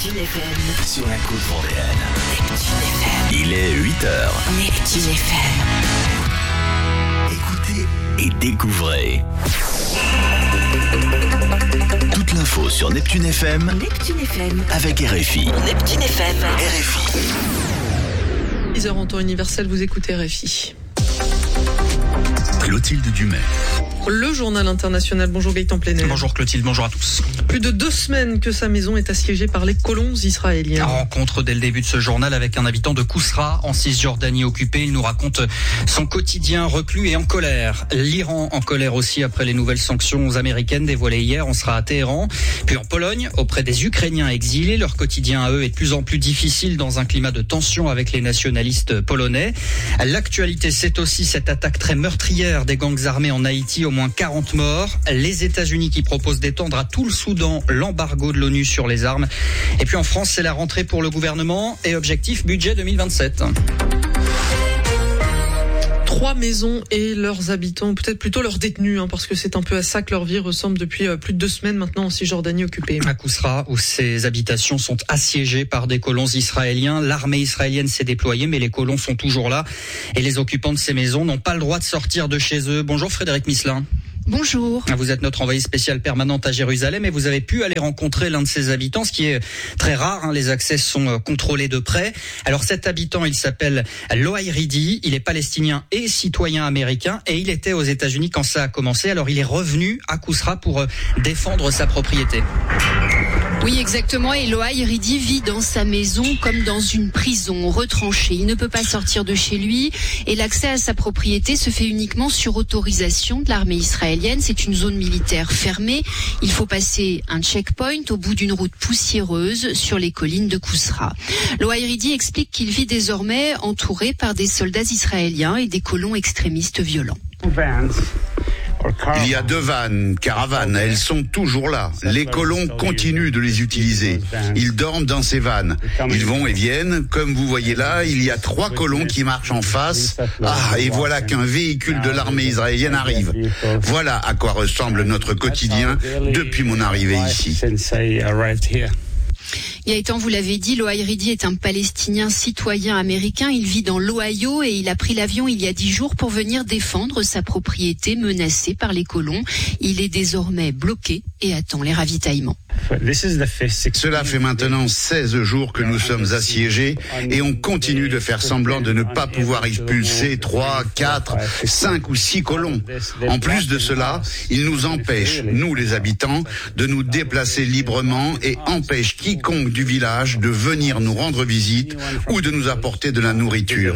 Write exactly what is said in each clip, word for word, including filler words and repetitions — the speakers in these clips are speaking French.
Neptune F M. Sur la côte vendéenne. Neptune F M. Il est huit heures. Neptune F M. Écoutez et découvrez. Toute l'info sur Neptune F M. Neptune F M. Avec R F I. Neptune F M. R F I. dix heures en temps universel, vous écoutez R F I. Clotilde Dumais. Le journal international. Bonjour Gaëtan Plenel. Bonjour Clotilde, bonjour à tous. Plus de deux semaines que sa maison est assiégée par les colons israéliens. Rencontre dès le début de ce journal avec un habitant de Kousra, en Cisjordanie occupée. Il nous raconte son quotidien reclus et en colère. L'Iran en colère aussi après les nouvelles sanctions américaines dévoilées hier. On sera à Téhéran. Puis en Pologne, auprès des Ukrainiens exilés. Leur quotidien à eux est de plus en plus difficile dans un climat de tension avec les nationalistes polonais. L'actualité, c'est aussi cette attaque très meurtrière des gangs armés en Haïti. Au moins quarante morts. Les États-Unis qui proposent d'étendre à tout le Soudan l'embargo de l'ONU sur les armes. Et puis en France, c'est la rentrée pour le gouvernement et objectif budget deux mille vingt-sept. Trois maisons et leurs habitants, peut-être plutôt leurs détenus, hein, parce que c'est un peu à ça que leur vie ressemble depuis euh, plus de deux semaines maintenant en Cisjordanie occupée. À Kousra, où ces habitations sont assiégées par des colons israéliens. L'armée israélienne s'est déployée, mais les colons sont toujours là. Et les occupants de ces maisons n'ont pas le droit de sortir de chez eux. Bonjour Frédéric Misselin. Bonjour. Vous êtes notre envoyée spéciale permanente à Jérusalem et vous avez pu aller rencontrer l'un de ces habitants, ce qui est très rare, hein, les accès sont contrôlés de près. Alors cet habitant, il s'appelle Loaï Ridi, il est palestinien et citoyen américain et il était aux États-Unis quand ça a commencé. Alors il est revenu à Kousra pour défendre sa propriété. Oui, exactement. Et Loaï Ridi vit dans sa maison comme dans une prison retranchée. Il ne peut pas sortir de chez lui et l'accès à sa propriété se fait uniquement sur autorisation de l'armée israélienne. C'est une zone militaire fermée. Il faut passer un checkpoint au bout d'une route poussiéreuse sur les collines de Kousra. Loaï Ridi explique qu'il vit désormais entouré par des soldats israéliens et des colons extrémistes violents. Il y a deux vannes, caravanes, elles sont toujours là. Les colons continuent de les utiliser. Ils dorment dans ces vannes. Ils vont et viennent. Comme vous voyez là, il y a trois colons qui marchent en face. Ah, et voilà qu'un véhicule de l'armée israélienne arrive. Voilà à quoi ressemble notre quotidien depuis mon arrivée ici. Gaëtan, vous l'avez dit, Loaï Ridi est un Palestinien citoyen américain. Il vit dans l'Ohio et il a pris l'avion il y a dix jours pour venir défendre sa propriété menacée par les colons. Il est désormais bloqué et attend les ravitaillements. Cela fait maintenant seize jours que nous sommes assiégés et on continue de faire semblant de ne pas pouvoir expulser trois, quatre, cinq ou six colons. En plus de cela, ils nous empêchent, nous les habitants, de nous déplacer librement et empêchent quiconque du village de venir nous rendre visite ou de nous apporter de la nourriture.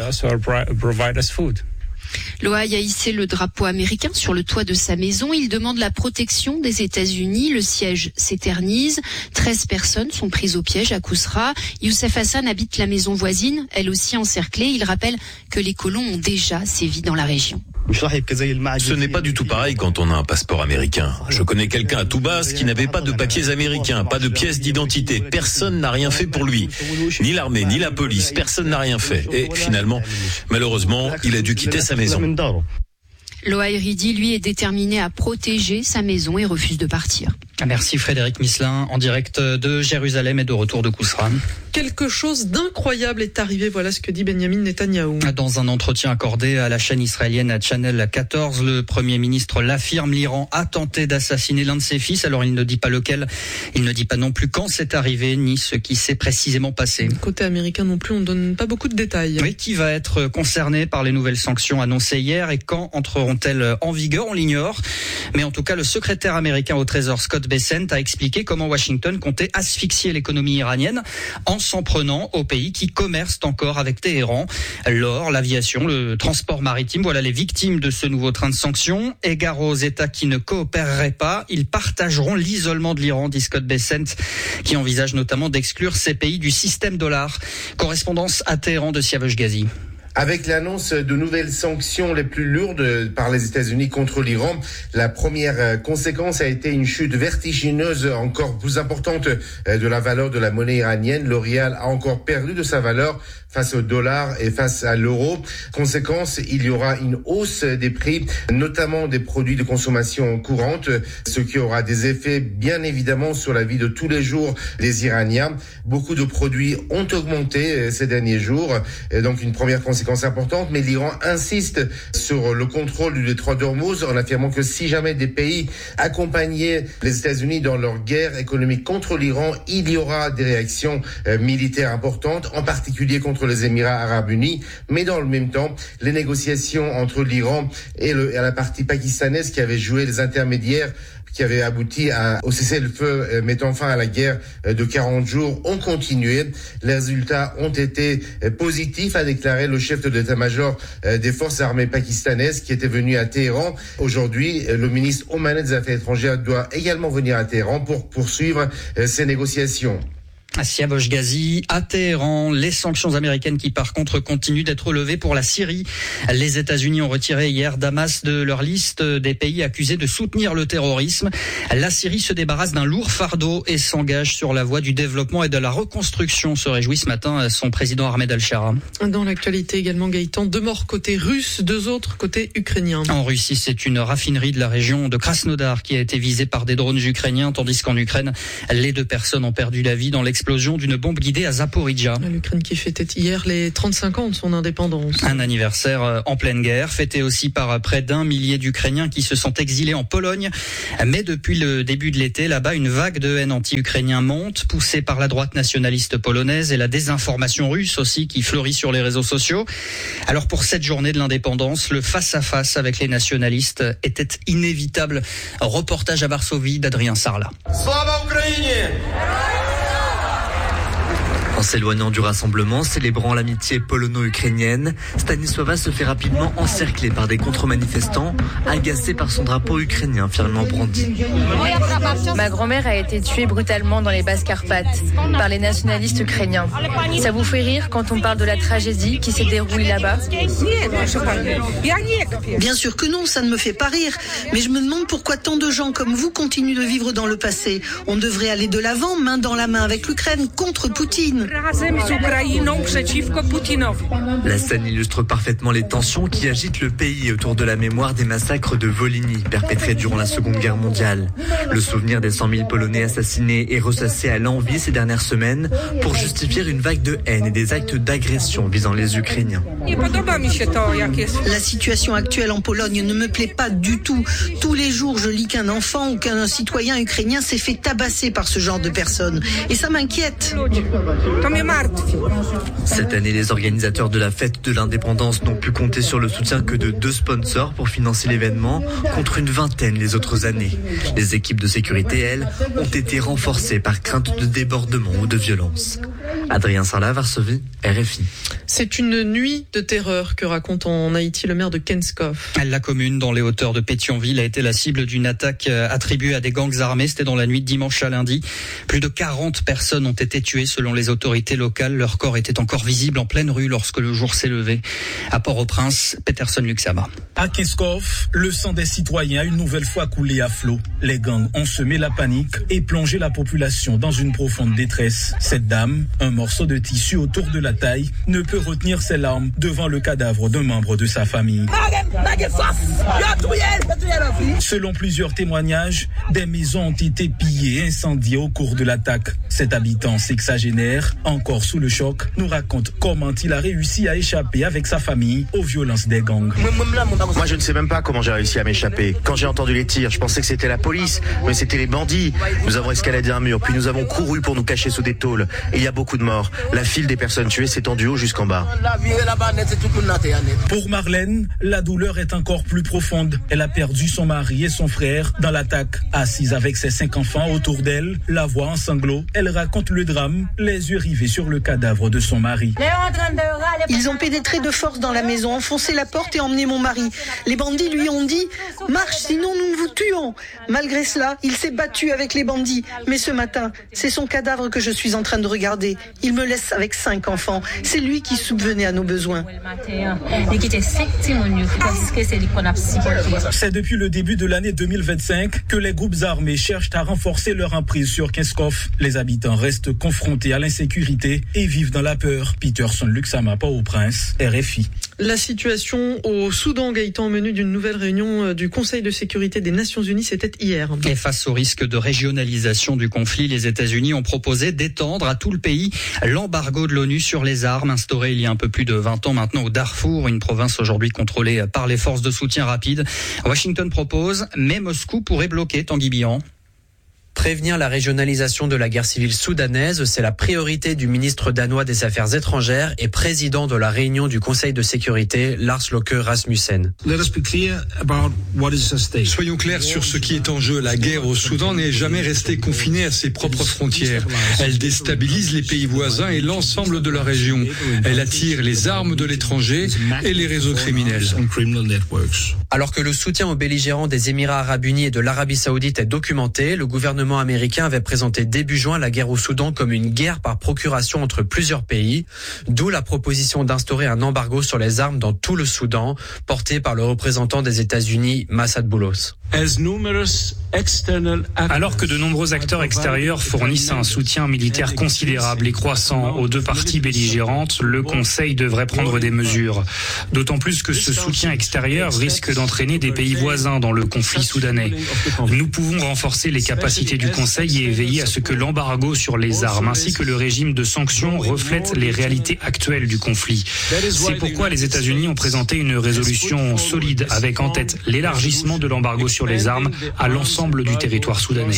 Loaï a hissé le drapeau américain sur le toit de sa maison. Il demande la protection des États-Unis. Le siège s'éternise. treize personnes sont prises au piège à Kousra. Youssef Hassan habite la maison voisine, elle aussi encerclée. Il rappelle que les colons ont déjà sévi dans la région. Ce n'est pas du tout pareil quand on a un passeport américain. Je connais quelqu'un à Toubas qui n'avait pas de papiers américains, pas de pièces d'identité. Personne n'a rien fait pour lui. Ni l'armée, ni la police, personne n'a rien fait. Et finalement, malheureusement, il a dû quitter sa maison. Loaï Ridi, lui, est déterminé à protéger sa maison et refuse de partir. Merci Frédéric Misselin, en direct de Jérusalem et de retour de Kousra. Quelque chose d'incroyable est arrivé, voilà ce que dit Benjamin Netanyahou. Dans un entretien accordé à la chaîne israélienne Channel quatorze, le Premier ministre l'affirme, l'Iran a tenté d'assassiner l'un de ses fils. Alors il ne dit pas lequel, il ne dit pas non plus quand c'est arrivé, ni ce qui s'est précisément passé. Côté américain non plus, on ne donne pas beaucoup de détails. Oui, qui va être concerné par les nouvelles sanctions annoncées hier et quand entreront-elles en vigueur, on l'ignore. Mais en tout cas, le secrétaire américain au Trésor, Scott Bessent, a expliqué comment Washington comptait asphyxier l'économie iranienne en s'en prenant aux pays qui commercent encore avec Téhéran. L'or, l'aviation, le transport maritime, voilà les victimes de ce nouveau train de sanctions. Égard aux États qui ne coopéreraient pas, ils partageront l'isolement de l'Iran, dit Scott Bessent, qui envisage notamment d'exclure ces pays du système dollar. Correspondance à Téhéran de Siavash Ghazi. Avec l'annonce de nouvelles sanctions les plus lourdes par les États-Unis contre l'Iran, la première conséquence a été une chute vertigineuse encore plus importante de la valeur de la monnaie iranienne. Le rial a encore perdu de sa valeur face au dollar et face à l'euro. Conséquence, il y aura une hausse des prix, notamment des produits de consommation courante, ce qui aura des effets bien évidemment sur la vie de tous les jours des Iraniens. Beaucoup de produits ont augmenté ces derniers jours, donc une première conséquence importante, mais l'Iran insiste sur le contrôle du détroit d'Ormuz en affirmant que si jamais des pays accompagnaient les États-Unis dans leur guerre économique contre l'Iran, il y aura des réactions euh, militaires importantes, en particulier contre les Émirats arabes unis. Mais dans le même temps, les négociations entre l'Iran et, le, et la partie pakistanaise qui avait joué les intermédiaires, qui avait abouti à, au cessez-le-feu euh, mettant fin à la guerre euh, de quarante jours, ont continué. Les résultats ont été euh, positifs, a déclaré le chef de l'état-major euh, des forces armées pakistanaises qui était venu à Téhéran. Aujourd'hui, euh, le ministre omanais des Affaires étrangères doit également venir à Téhéran pour poursuivre euh, ces négociations. Assia Boshghazi, à Téhéran, les sanctions américaines qui par contre continuent d'être levées pour la Syrie. Les États-Unis ont retiré hier Damas de leur liste des pays accusés de soutenir le terrorisme. La Syrie se débarrasse d'un lourd fardeau et s'engage sur la voie du développement et de la reconstruction, se réjouit ce matin son président Ahmed Al-Shara. Dans l'actualité également, Gaëtan, deux morts côté russe, deux autres côté ukrainien. En Russie, c'est une raffinerie de la région de Krasnodar qui a été visée par des drones ukrainiens, tandis qu'en Ukraine, les deux personnes ont perdu la vie dans l'explosion L'explosion d'une bombe guidée à Zaporizhzhia. L'Ukraine qui fêtait hier les trente-cinq ans de son indépendance. Un anniversaire en pleine guerre, fêté aussi par près d'un millier d'Ukrainiens qui se sont exilés en Pologne. Mais depuis le début de l'été, là-bas, une vague de haine anti-ukrainien monte, poussée par la droite nationaliste polonaise et la désinformation russe aussi qui fleurit sur les réseaux sociaux. Alors pour cette journée de l'indépendance, le face-à-face avec les nationalistes était inévitable. Reportage à Varsovie d'Adrien Sarlat. Slava Ukraini! En s'éloignant du rassemblement, célébrant l'amitié polono-ukrainienne, Stanisława se fait rapidement encercler par des contre-manifestants, agacés par son drapeau ukrainien fièrement brandi. Ma grand-mère a été tuée brutalement dans les Basses-Carpates par les nationalistes ukrainiens. Ça vous fait rire quand on parle de la tragédie qui s'est déroulée là-bas ? Bien sûr que non, ça ne me fait pas rire. Mais je me demande pourquoi tant de gens comme vous continuent de vivre dans le passé. On devrait aller de l'avant, main dans la main avec l'Ukraine, contre Poutine. La scène illustre parfaitement les tensions qui agitent le pays autour de la mémoire des massacres de Volhynie perpétrés durant la Seconde Guerre mondiale. Le souvenir des cent mille Polonais assassinés est ressassé à l'envi ces dernières semaines pour justifier une vague de haine et des actes d'agression visant les Ukrainiens. La situation actuelle en Pologne ne me plaît pas du tout. Tous les jours, je lis qu'un enfant ou qu'un citoyen ukrainien s'est fait tabasser par ce genre de personnes. Et ça m'inquiète. Cette année, les organisateurs de la fête de l'indépendance n'ont pu compter sur le soutien que de deux sponsors pour financer l'événement, contre une vingtaine les autres années. Les équipes de sécurité, elles, ont été renforcées par crainte de débordement ou de violence. Adrien Sarlat, Varsovie, R F I. C'est une nuit de terreur que raconte en Haïti le maire de Kenskov. La commune, dans les hauteurs de Pétionville, a été la cible d'une attaque attribuée à des gangs armés. C'était dans la nuit de dimanche à lundi. Plus de quarante personnes ont été tuées selon les autorités locales. Leur corps était encore visible en pleine rue lorsque le jour s'est levé. À Port-au-Prince, Peterson Luxama. À Kenskov, le sang des citoyens a une nouvelle fois coulé à flot. Les gangs ont semé la panique et plongé la population dans une profonde détresse. Cette dame, un morceau de tissu autour de la taille, ne peut retenir ses larmes devant le cadavre d'un membre de sa famille. Selon plusieurs témoignages, des maisons ont été pillées et incendiées au cours de l'attaque. Cet habitant sexagénaire, encore sous le choc, nous raconte comment il a réussi à échapper avec sa famille aux violences des gangs. Moi, je ne sais même pas comment j'ai réussi à m'échapper. Quand j'ai entendu les tirs, je pensais que c'était la police, mais c'était les bandits. Nous avons escaladé un mur, puis nous avons couru pour nous cacher sous des tôles. Et il y a beaucoup de morts. La file des personnes tuées s'étend du haut jusqu'en bas. Pour Marlène, la douleur est encore plus profonde. Elle a perdu son mari et son frère dans l'attaque. Assise avec ses cinq enfants autour d'elle, la voix en sanglots, elle raconte le drame, les yeux rivés sur le cadavre de son mari. Ils ont pénétré de force dans la maison, enfoncé la porte et emmené mon mari. Les bandits lui ont dit « Marche, sinon nous vous tuons !» Malgré cela, il s'est battu avec les bandits. Mais ce matin, c'est son cadavre que je suis en train de regarder. Il me laisse avec cinq enfants. C'est lui qui subvenait à nos besoins. C'est depuis le début de l'année deux mille vingt-cinq que les groupes armés cherchent à renforcer leur emprise sur Kinskov. Les habitants restent confrontés à l'insécurité et vivent dans la peur. Peterson Luxama, Port-au-Prince, R F I. La situation au Soudan, Gaëtan, au menu d'une nouvelle réunion du Conseil de sécurité des Nations Unies, c'était hier. Et face au risque de régionalisation du conflit, les États-Unis ont proposé d'étendre à tout le pays l'embargo de l'ONU sur les armes instauré il y a un peu plus de vingt ans maintenant au Darfour, une province aujourd'hui contrôlée par les forces de soutien rapide. Washington propose, mais Moscou pourrait bloquer. Tanguy Bihan. Prévenir la régionalisation de la guerre civile soudanaise, c'est la priorité du ministre danois des Affaires étrangères et président de la réunion du Conseil de sécurité, Lars Løkke Rasmussen. Soyons clairs sur ce qui est en jeu. La guerre au Soudan n'est jamais restée confinée à ses propres frontières. Elle déstabilise les pays voisins et l'ensemble de la région. Elle attire les armes de l'étranger et les réseaux criminels. Alors que le soutien aux belligérants des Émirats arabes unis et de l'Arabie saoudite est documenté, le gouvernement américain avait présenté début juin la guerre au Soudan comme une guerre par procuration entre plusieurs pays, d'où la proposition d'instaurer un embargo sur les armes dans tout le Soudan, porté par le représentant des États-Unis, Massad Boulos. Alors que de nombreux acteurs extérieurs fournissent un soutien militaire considérable et croissant aux deux parties belligérantes, le Conseil devrait prendre des mesures. D'autant plus que ce soutien extérieur risque d'entraîner des pays voisins dans le conflit soudanais. Nous pouvons renforcer les capacités du Conseil et veiller à ce que l'embargo sur les armes ainsi que le régime de sanctions reflètent les réalités actuelles du conflit. C'est pourquoi les États-Unis ont présenté une résolution solide avec en tête l'élargissement de l'embargo sur les armes à l'ensemble du territoire soudanais.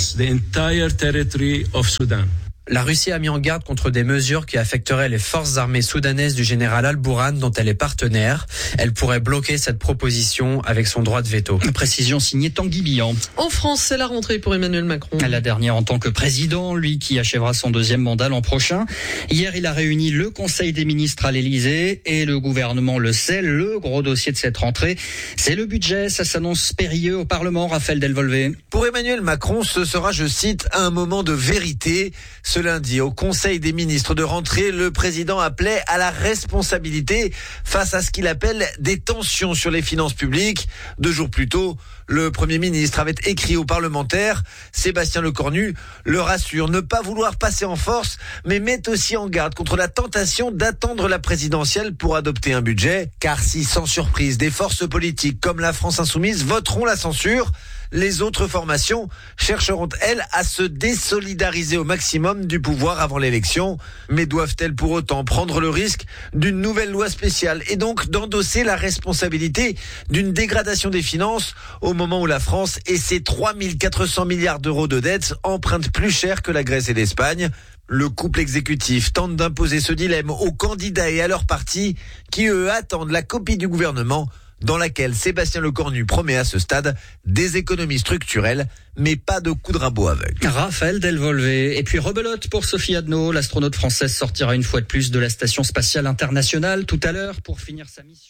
La Russie a mis en garde contre des mesures qui affecteraient les forces armées soudanaises du général Al-Bourhan dont elle est partenaire. Elle pourrait bloquer cette proposition avec son droit de veto. Précision signée Tanguy Bihan. En France, c'est la rentrée pour Emmanuel Macron. La dernière en tant que président, lui qui achèvera son deuxième mandat l'an prochain. Hier, il a réuni le Conseil des ministres à l'Élysée et le gouvernement le sait. Le gros dossier de cette rentrée, c'est le budget. Ça s'annonce périlleux au Parlement. Raphaël Delvolvé. Pour Emmanuel Macron, ce sera, je cite, un moment de vérité. Ce lundi, au Conseil des ministres de rentrée, le président appelait à la responsabilité face à ce qu'il appelle des tensions sur les finances publiques. Deux jours plus tôt, le Premier ministre avait écrit aux parlementaires. Sébastien Lecornu le rassure, ne pas vouloir passer en force, mais met aussi en garde contre la tentation d'attendre la présidentielle pour adopter un budget. Car si, sans surprise, des forces politiques comme la France Insoumise voteront la censure, les autres formations chercheront, elles, à se désolidariser au maximum du pouvoir avant l'élection. Mais doivent-elles pour autant prendre le risque d'une nouvelle loi spéciale et donc d'endosser la responsabilité d'une dégradation des finances au moment où la France et ses trois mille quatre cents milliards d'euros de dettes empruntent plus cher que la Grèce et l'Espagne? Le couple exécutif tente d'imposer ce dilemme aux candidats et à leur parti qui, eux, attendent la copie du gouvernement dans laquelle Sébastien Lecornu promet à ce stade des économies structurelles, mais pas de coup de rabot aveugle. Raphaël Delvolvé. Et puis rebelote pour Sophie Adno. L'astronaute française sortira une fois de plus de la Station Spatiale Internationale tout à l'heure pour finir sa mission.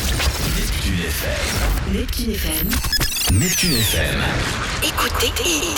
Neptune F M. Neptune F M. Neptune F M. Écoutez et